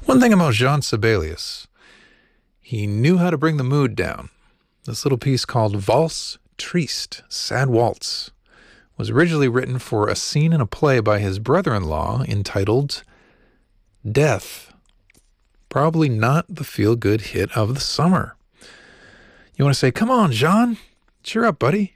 One thing about Jean Sibelius, he knew how to bring the mood down. This little piece called Valse Triste, Sad Waltz, was originally written for a scene in a play by his brother-in-law entitled Death. Probably not the feel-good hit of the summer. You want to say, come on, Jean, cheer up, buddy.